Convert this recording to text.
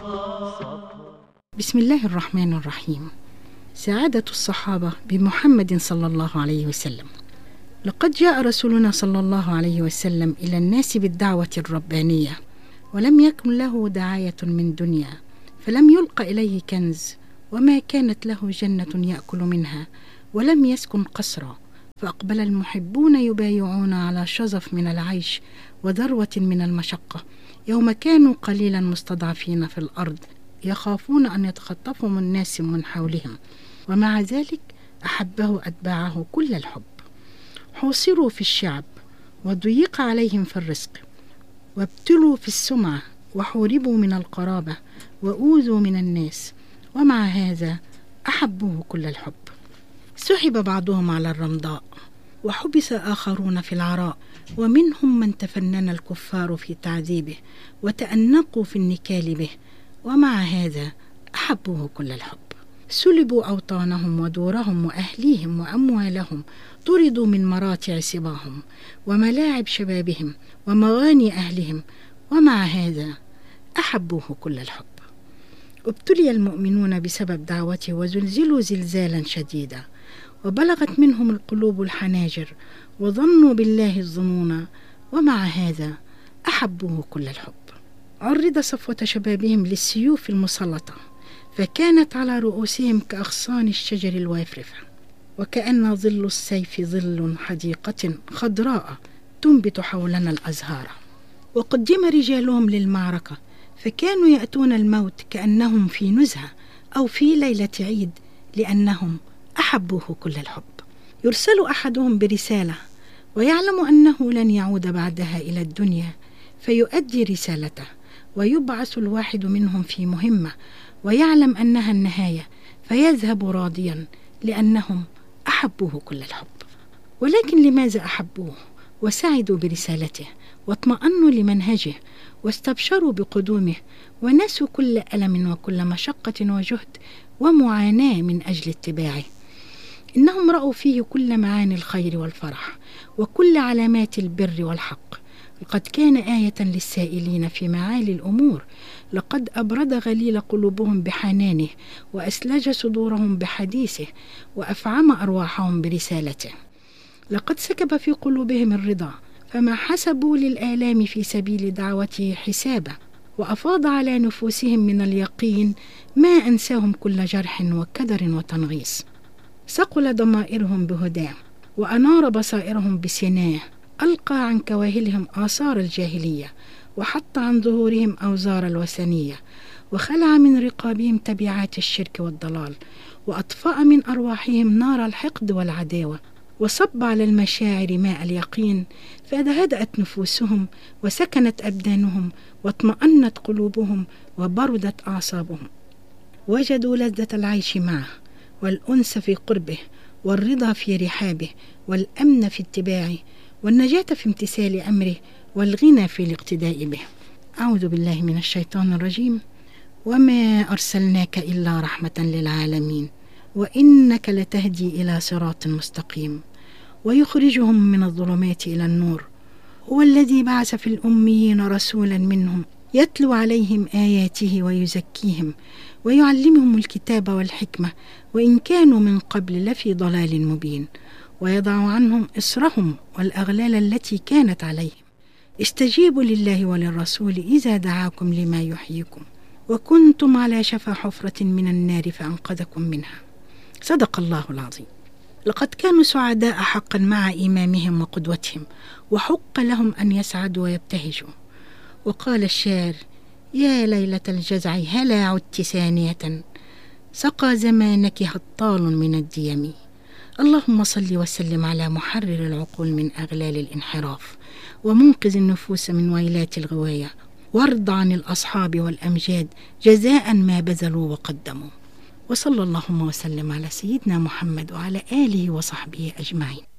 بسم الله الرحمن الرحيم. سعادة الصحابة بمحمد صلى الله عليه وسلم. لقد جاء رسولنا صلى الله عليه وسلم إلى الناس بالدعوة الربانية، ولم يكن له دعاية من دنيا، فلم يلق إليه كنز، وما كانت له جنة يأكل منها، ولم يسكن قصرا. فأقبل المحبون يبايعون على شظف من العيش وذروة من المشقة، يوم كانوا قليلا مستضعفين في الأرض، يخافون أن يتخطفهم الناس من حولهم، ومع ذلك أحبه أتباعه كل الحب. حوصروا في الشعب، وضيق عليهم في الرزق، وابتلوا في السمعة، وحوربوا من القرابة، وأوذوا من الناس، ومع هذا أحبوه كل الحب. سحب بعضهم على الرمضاء، وحبس آخرون في العراء، ومنهم من تفنن الكفار في تعذيبه، وتأنقوا في النكال به، ومع هذا أحبوه كل الحب. سلبوا أوطانهم ودورهم وأهليهم وأموالهم، طردوا من مراتع صباهم وملاعب شبابهم ومغاني أهلهم، ومع هذا أحبوه كل الحب. ابتلي المؤمنون بسبب دعوته وزلزلوا زلزالا شديدا، وبلغت منهم القلوب الحناجر، وظنوا بالله الظنونا، ومع هذا أحبوه كل الحب. عرض صفوة شبابهم للسيوف المسلطة، فكانت على رؤوسهم كأغصان الشجر الوافرفة، وكأن ظل السيف ظل حديقة خضراء تنبت حولنا الأزهار. وقدم رجالهم للمعركة، فكانوا يأتون الموت كأنهم في نزهة أو في ليلة عيد، لأنهم أحبوه كل الحب. يرسل أحدهم برسالة، ويعلم أنه لن يعود بعدها إلى الدنيا، فيؤدي رسالته، ويبعث الواحد منهم في مهمة ويعلم أنها النهاية، فيذهب راضيا، لأنهم أحبوه كل الحب. ولكن لماذا أحبوه وسعدوا برسالته واطمأنوا لمنهجه واستبشروا بقدومه، ونسوا كل ألم وكل مشقة وجهد ومعاناة من أجل اتباعه؟ إنهم رأوا فيه كل معاني الخير والفرح، وكل علامات البر والحق. لقد كان آية للسائلين في معالي الأمور، لقد أبرد غليل قلوبهم بحنانه، وأسلج صدورهم بحديثه، وأفعم أرواحهم برسالته. لقد سكب في قلوبهم الرضا، فما حسبوا للآلام في سبيل دعوته حسابا، وأفاض على نفوسهم من اليقين ما أنساهم كل جرح وكدر وتنغيص. ثقل ضمائرهم بهداه، وأنار بصائرهم بسناه، ألقى عن كواهلهم آثار الجاهلية، وحط عن ظهورهم أوزار الوثنية، وخلع من رقابهم تبعات الشرك والضلال، وأطفأ من أرواحهم نار الحقد والعداوة، وصب على المشاعر ماء اليقين، فهدأت نفوسهم وسكنت أبدانهم واطمأنت قلوبهم وبردت أعصابهم. وجدوا لذة العيش معه، والأنس في قربه، والرضا في رحابه، والأمن في اتباعه، والنجاة في امتثال أمره، والغنى في الاقتداء به. أعوذ بالله من الشيطان الرجيم. وما أرسلناك إلا رحمة للعالمين، وإنك لتهدي إلى صراط مستقيم، ويخرجهم من الظلمات إلى النور. هو الذي بعث في الأميين رسولا منهم يتلو عليهم آياته ويزكيهم، ويعلمهم الكتاب والحكمة، وإن كانوا من قبل لفي ضلال مبين، ويضع عنهم إصرهم والأغلال التي كانت عليهم. استجيبوا لله وللرسول إذا دعاكم لما يحييكم، وكنتم على شفا حفرة من النار فأنقذكم منها. صدق الله العظيم. لقد كانوا سعداء حقا مع إمامهم وقدوتهم، وحق لهم أن يسعدوا ويبتهجوا. وقال الشاعر: يا ليلة الجزع هلا عدت ثانية، سقى زمانك هطال من الديم. اللهم صل وسلم على محرر العقول من أغلال الانحراف، ومنقذ النفوس من ويلات الغواية، وارض عن الأصحاب والأمجاد جزاء ما بذلوا وقدموا. وصلى اللهم وسلم على سيدنا محمد وعلى آله وصحبه أجمعين.